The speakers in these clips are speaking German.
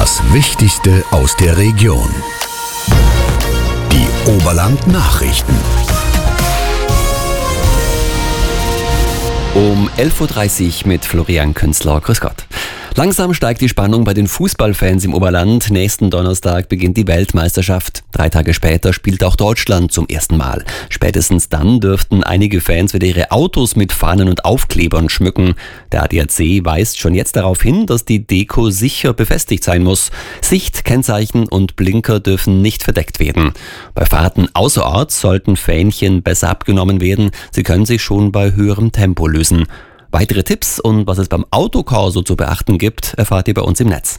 Das Wichtigste aus der Region. Die Oberland-Nachrichten. Um 11.30 Uhr mit Florian Künzler. Grüß Gott. Langsam steigt die Spannung bei den Fußballfans im Oberland. Nächsten Donnerstag beginnt die Weltmeisterschaft. 3 Tage später spielt auch Deutschland zum ersten Mal. Spätestens dann dürften einige Fans wieder ihre Autos mit Fahnen und Aufklebern schmücken. Der ADAC weist schon jetzt darauf hin, dass die Deko sicher befestigt sein muss. Sicht, Kennzeichen und Blinker dürfen nicht verdeckt werden. Bei Fahrten außerorts sollten Fähnchen besser abgenommen werden. Sie können sich schon bei höherem Tempo lösen. Weitere Tipps und was es beim Autokorso zu beachten gibt, erfahrt ihr bei uns im Netz.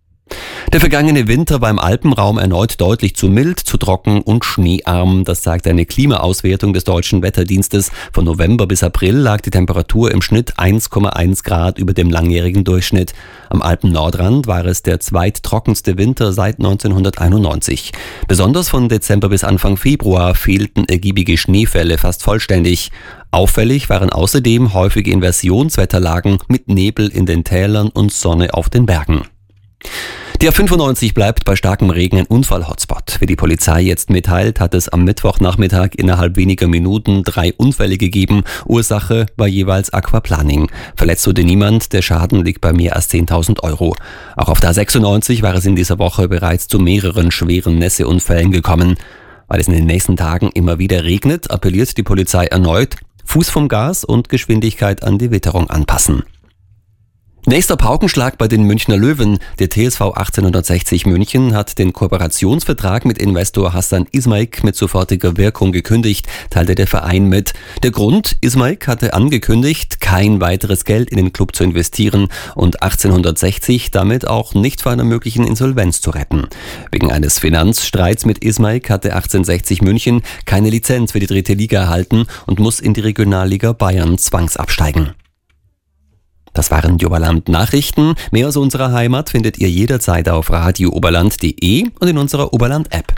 Der vergangene Winter war im Alpenraum erneut deutlich zu mild, zu trocken und schneearm. Das sagt eine Klimaauswertung des Deutschen Wetterdienstes. Von November bis April lag die Temperatur im Schnitt 1,1 Grad über dem langjährigen Durchschnitt. Am Alpen-Nordrand war es der zweittrockenste Winter seit 1991. Besonders von Dezember bis Anfang Februar fehlten ergiebige Schneefälle fast vollständig. Auffällig waren außerdem häufige Inversionswetterlagen mit Nebel in den Tälern und Sonne auf den Bergen. Die A95 bleibt bei starkem Regen ein Unfall-Hotspot. Wie die Polizei jetzt mitteilt, hat es am Mittwochnachmittag innerhalb weniger Minuten 3 Unfälle gegeben. Ursache war jeweils Aquaplaning. Verletzt wurde niemand, der Schaden liegt bei mehr als 10.000 Euro. Auch auf der A96 war es in dieser Woche bereits zu mehreren schweren Nässeunfällen gekommen. Weil es in den nächsten Tagen immer wieder regnet, appelliert die Polizei erneut, Fuß vom Gas und Geschwindigkeit an die Witterung anpassen. Nächster Paukenschlag bei den Münchner Löwen. Der TSV 1860 München hat den Kooperationsvertrag mit Investor Hassan Ismaik mit sofortiger Wirkung gekündigt, teilte der Verein mit. Der Grund: Ismaik hatte angekündigt, kein weiteres Geld in den Club zu investieren und 1860 damit auch nicht vor einer möglichen Insolvenz zu retten. Wegen eines Finanzstreits mit Ismaik hatte 1860 München keine Lizenz für die 3. Liga erhalten und muss in die Regionalliga Bayern zwangsabsteigen. Das waren die Oberland-Nachrichten. Mehr aus unserer Heimat findet ihr jederzeit auf radiooberland.de und in unserer Oberland-App.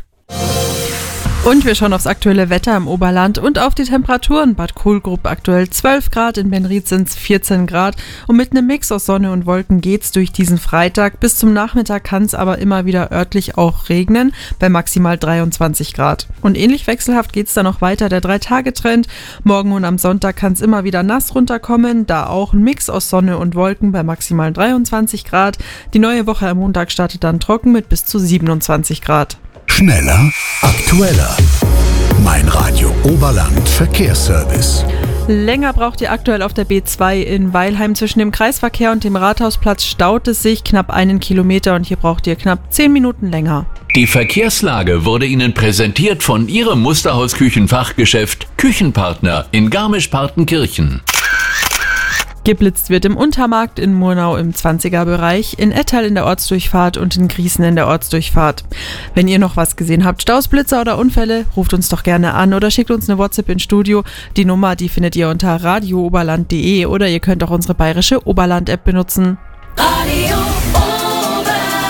Und wir schauen aufs aktuelle Wetter im Oberland und auf die Temperaturen. Bad Kohlgrub aktuell 12 Grad, in Benried sind es 14 Grad. Und mit einem Mix aus Sonne und Wolken geht's durch diesen Freitag. Bis zum Nachmittag kann es aber immer wieder örtlich auch regnen, bei maximal 23 Grad. Und ähnlich wechselhaft geht's dann noch weiter, der 3-Tage-Trend. Morgen und am Sonntag kann es immer wieder nass runterkommen, da auch ein Mix aus Sonne und Wolken bei maximal 23 Grad. Die neue Woche am Montag startet dann trocken mit bis zu 27 Grad. Schneller, aktueller. Mein Radio Oberland Verkehrsservice. Länger braucht ihr aktuell auf der B2 in Weilheim. Zwischen dem Kreisverkehr und dem Rathausplatz staut es sich knapp 1 Kilometer und hier braucht ihr knapp 10 Minuten länger. Die Verkehrslage wurde Ihnen präsentiert von Ihrem Musterhaus-Küchenfachgeschäft Küchenpartner in Garmisch-Partenkirchen. Geblitzt wird im Untermarkt, in Murnau im 20er-Bereich, in Ettal in der Ortsdurchfahrt und in Griesen in der Ortsdurchfahrt. Wenn ihr noch was gesehen habt, Staus, Blitzer oder Unfälle, ruft uns doch gerne an oder schickt uns eine WhatsApp ins Studio. Die Nummer, die findet ihr unter radiooberland.de oder ihr könnt auch unsere bayerische Oberland-App benutzen. Radio Oberland,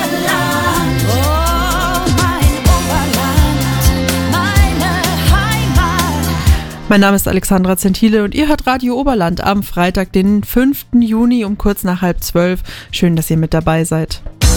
oh mein Oberland, meine Heimat. Mein Name ist Alexandra Zentile und ihr hört Radio Oberland am Freitag, den 5. Juni um kurz nach 11:30. Schön, dass ihr mit dabei seid.